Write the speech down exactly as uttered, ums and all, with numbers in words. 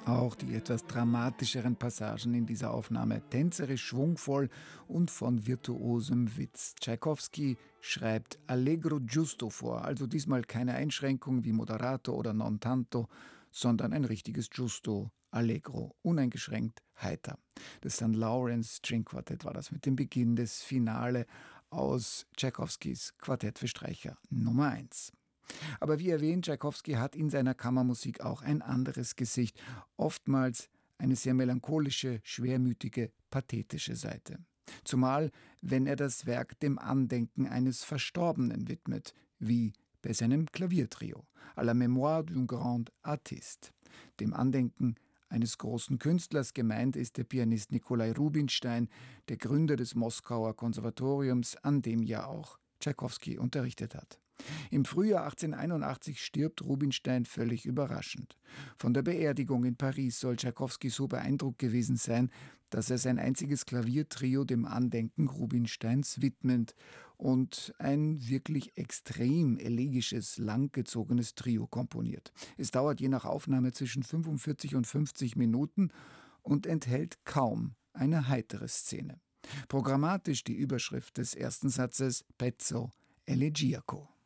Auch die etwas dramatischeren Passagen in dieser Aufnahme tänzerisch schwungvoll und von virtuosem Witz. Tschaikowski schreibt Allegro giusto vor, also diesmal keine Einschränkung wie Moderato oder non tanto, sondern ein richtiges Giusto, Allegro, uneingeschränkt heiter. Das Sankt Lawrence String Quartett war das mit dem Beginn des Finale aus Tschaikowskis Quartett für Streicher Nummer eins. Aber wie erwähnt, Tschaikowski hat in seiner Kammermusik auch ein anderes Gesicht, oftmals eine sehr melancholische, schwermütige, pathetische Seite. Zumal, wenn er das Werk dem Andenken eines Verstorbenen widmet, wie bei seinem Klaviertrio, à la mémoire d'un grand artiste, dem Andenken eines großen Künstlers. Gemeint ist der Pianist Nikolai Rubinstein, der Gründer des Moskauer Konservatoriums, an dem ja auch Tschaikowski unterrichtet hat. Im Frühjahr achtzehnhunderteinundachtzig stirbt Rubinstein völlig überraschend. Von der Beerdigung in Paris soll Tschaikowski so beeindruckt gewesen sein, dass er sein einziges Klaviertrio dem Andenken Rubinsteins widmet und ein wirklich extrem elegisches, langgezogenes Trio komponiert. Es dauert je nach Aufnahme zwischen fünfundvierzig und fünfzig Minuten und enthält kaum eine heitere Szene. Programmatisch die Überschrift des ersten Satzes Pezzo Elegiaco.